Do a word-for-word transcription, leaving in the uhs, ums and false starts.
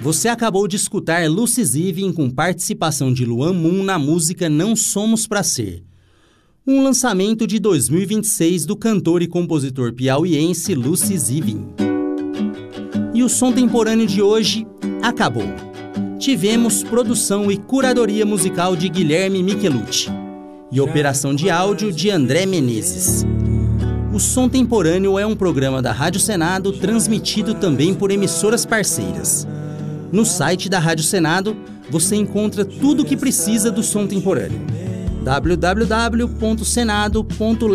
Você acabou de escutar Lucy Zivin com participação de Luan Moon na música Não Somos Pra Ser. Um lançamento de dois mil e vinte e seis do cantor e compositor piauiense Lucy Zivin. E o Som Temporâneo de hoje acabou. Tivemos produção e curadoria musical de Guilherme Michelucci e operação de áudio de André Menezes. O Som Temporâneo é um programa da Rádio Senado transmitido também por emissoras parceiras. No site da Rádio Senado, você encontra tudo o que precisa do Som Temporâneo. w w w ponto senado ponto